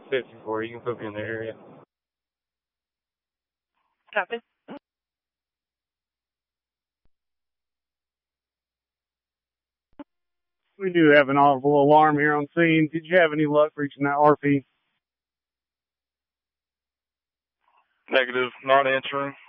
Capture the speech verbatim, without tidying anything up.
fifty-four, you can put me in the area. Copy. We do have an audible alarm here on scene. Did you have any luck reaching that R P? Negative, not answering.